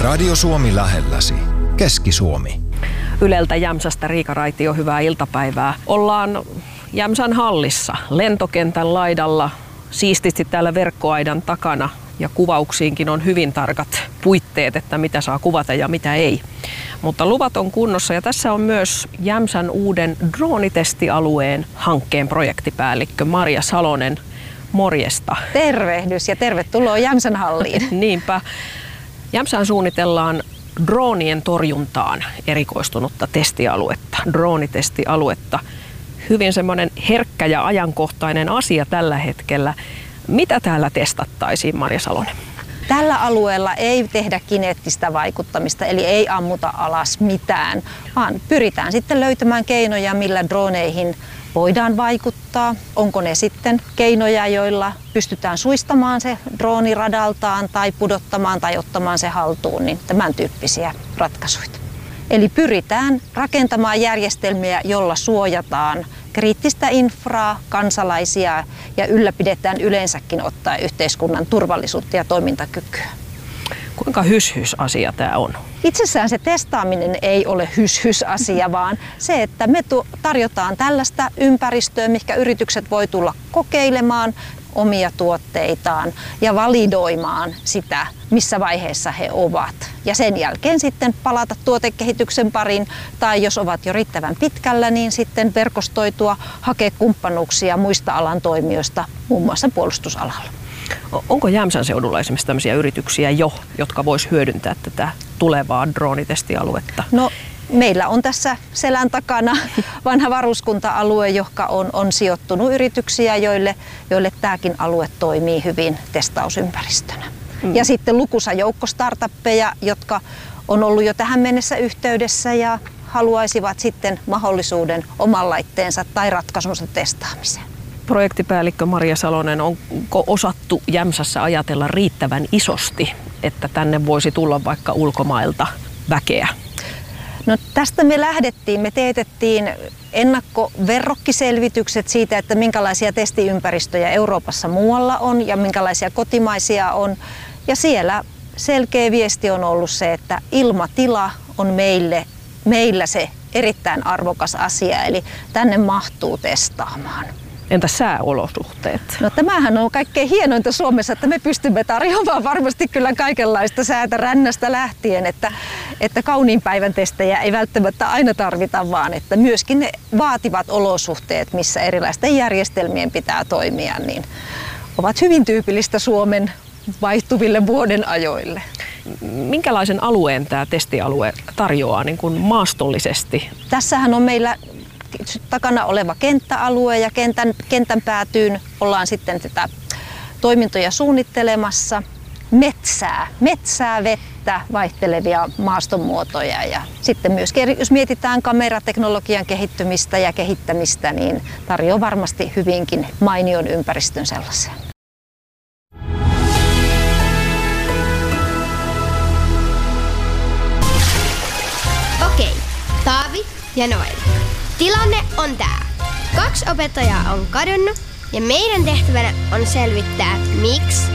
Radio Suomi lähelläsi. Keski-Suomi. Yleltä Jämsästä Riika Raitio, hyvää iltapäivää. Ollaan Jämsän hallissa, lentokentän laidalla, siististi täällä verkkoaidan takana. Ja kuvauksiinkin on hyvin tarkat puitteet, että mitä saa kuvata ja mitä ei. Mutta luvat on kunnossa ja tässä on myös Jämsän uuden droonitestialueen hankkeen projektipäällikkö Marja Salonen. Morjesta. Tervehdys ja tervetuloa Jämsän halliin. Niinpä. Jämsään suunnitellaan droonien torjuntaan erikoistunutta testialuetta, droonitestialuetta. Hyvin semmoinen herkkä ja ajankohtainen asia tällä hetkellä. Mitä täällä testattaisiin, Marja Salonen? Tällä alueella ei tehdä kineettistä vaikuttamista, eli ei ammuta alas mitään, vaan pyritään sitten löytämään keinoja, millä droneihin voidaan vaikuttaa. Onko ne sitten keinoja, joilla pystytään suistamaan se drooni radaltaan tai pudottamaan tai ottamaan se haltuun, niin tämän tyyppisiä ratkaisuja. Eli pyritään rakentamaan järjestelmiä, jolla suojataan kriittistä infraa, kansalaisia ja ylläpidetään yleensäkin ottaen yhteiskunnan turvallisuutta ja toimintakykyä. Kuinka hys-hys-asia tämä on? Itsessään se testaaminen ei ole hys-hys-asia, vaan se, että me tarjotaan tällaista ympäristöä, mihinkä yritykset voi tulla kokeilemaan omia tuotteitaan ja validoimaan sitä, missä vaiheessa he ovat. Ja sen jälkeen sitten palata tuotekehityksen pariin tai jos ovat jo riittävän pitkällä, niin sitten verkostoitua, hakea kumppanuuksia muista alan toimijoista, muun muassa puolustusalalla. Onko Jämsän seudulla esimerkiksi tämmöisiä yrityksiä jo, jotka vois hyödyntää tätä tulevaa droonitestialuetta? No, meillä on tässä selän takana vanha varuskunta-alue, joka on sijoittunut yrityksiä, joille tämäkin alue toimii hyvin testausympäristönä. Ja sitten lukuisa joukko startuppeja, jotka on ollut jo tähän mennessä yhteydessä ja haluaisivat sitten mahdollisuuden oman laitteensa tai ratkaisunsa testaamiseen. Projektipäällikkö Marja Salonen, onko osattu Jämsässä ajatella riittävän isosti, että tänne voisi tulla vaikka ulkomailta väkeä? No tästä me lähdettiin. Me teetettiin ennakkoverrokkiselvitykset siitä, että minkälaisia testiympäristöjä Euroopassa muualla on ja minkälaisia kotimaisia on. Ja siellä selkeä viesti on ollut se, että ilmatila on meillä se erittäin arvokas asia, eli tänne mahtuu testaamaan. Entä sääolosuhteet? No tämähän on kaikkein hienointa Suomessa, että me pystymme tarjoamaan varmasti kyllä kaikenlaista säätä rännästä lähtien, että kauniin päivän testejä ei välttämättä aina tarvita, vaan että myöskin ne vaativat olosuhteet, missä erilaisten järjestelmien pitää toimia, niin ovat hyvin tyypillistä Suomen vaihtuville vuodenajoille. Minkälaisen alueen tämä testialue tarjoaa niin kuin maastollisesti? Tässähän on meillä takana oleva kenttäalue ja kentän päätyyn ollaan sitten tätä toimintoja suunnittelemassa. Metsää, vettä, vaihtelevia maastonmuotoja ja sitten myöskin, jos mietitään kamerateknologian kehittymistä ja kehittämistä, niin tarjoaa varmasti hyvinkin mainion ympäristön sellaiseen. Okei, Taavi ja Noel. Tilanne on tää. 2 opettajaa on kadonnut ja meidän tehtävänä on selvittää, miksi